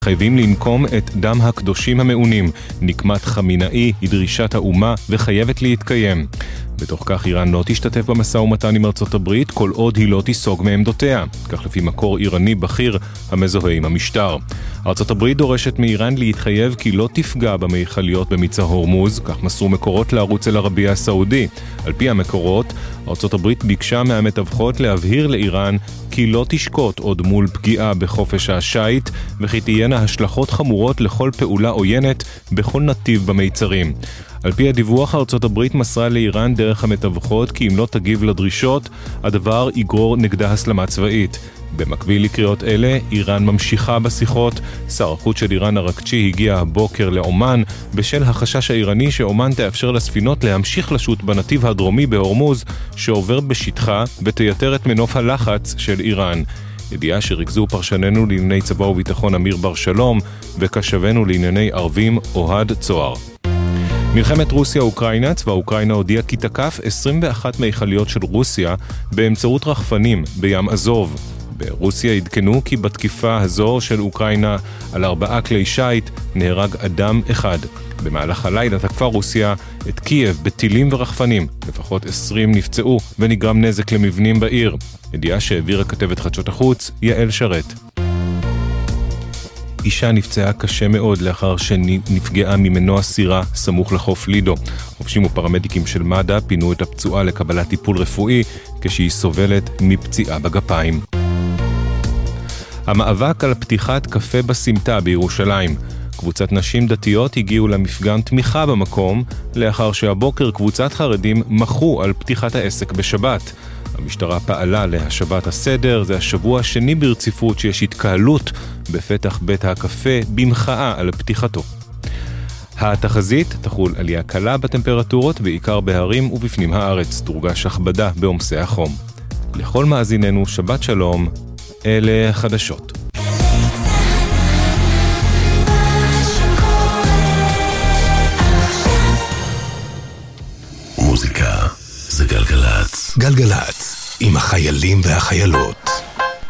חייבים לנקום את דם הקדושים המעונים. נקמת חמינאי היא דרישת האומה וחייבת להתקיים. בתוך כך איראן לא תשתתף במשא ומתן עם ארצות הברית כל עוד היא לא תיסוג מעמדותיה, כך לפי מקור איראני בכיר המזוהה עם המשטר. ארצות הברית דורשת מאיראן להתחייב כי לא תפגע במכליות במצר הורמוז, כך מסרו מקורות לערוץ אל-ערבייה הסעודי. על פי המקורות, ארצות הברית ביקשה מהמתווכות להבהיר לאיראן כי לא תשקוט עוד מול פגיעה בחופש השייט, וכי תהיינה השלכות חמורות לכל פעולה עוינת בכל נתיב במיצרים. על פי הדיווח, ארצות הברית מסרה לאיראן דרך המתווכות כי אם לא תגיב לדרישות, הדבר יגרור נגדה הסלמה צבאית. במקביל לקריאות אלה, איראן ממשיכה בשיחות. שר החוץ של איראן ארקצ'י הגיע הבוקר לאומן בשל החשש האיראני שאומן תאפשר לספינות להמשיך לשוט בנתיב הדרומי בהורמוז שעובר בשטחה ותייתר את מנוף הלחץ של איראן. ידיעה שריכזו פרשננו לענייני צבא וביטחון אמיר בר שלום וקשבנו לענייני ערבים אוהד צוהר. מלחמת רוסיה-אוקראינה, צבא אוקראינה הודיע כי תקף 21 מכליות של רוסיה באמצעות רחפנים בים אזוב. ברוסיה עדכנו כי בתקיפה הזו של אוקראינה על 4 כלי שייט נהרג אדם אחד. במהלך הלילה תקפה רוסיה את קייב בטילים ורחפנים. לפחות 20 נפצעו ונגרם נזק למבנים בעיר. ידיעה שהעבירה כתבת חדשות החוץ יעל שרת. אישה נפצעה קשה מאוד לאחר שנפגעה ממנוע סירה סמוך לחוף לידו. חובשים ופרמדיקים של מד"א פינו את הפצועה לקבלת טיפול רפואי כשהיא סובלת מפציעה בגפיים. המאבק על פתיחת קפה בסמטה בירושלים. קבוצת נשים דתיות הגיעו למפגן תמיכה במקום לאחר שהבוקר קבוצת חרדים מחו על פתיחת העסק בשבת. המשטרה פעלה להשבת הסדר. זה השבוע השני ברציפות שיש התקהלות בפתח בית הקפה במחאה על פתיחתו. התחזית תחול עלייה קלה בטמפרטורות בעיקר בהרים ובפנים הארץ. תורגש הכבדה בעומסי החום. לכל מאזיננו שבת שלום. אלה החדשות. מוזיקה זה גלגלץ. גלגלץ עם החיילים והחיילות.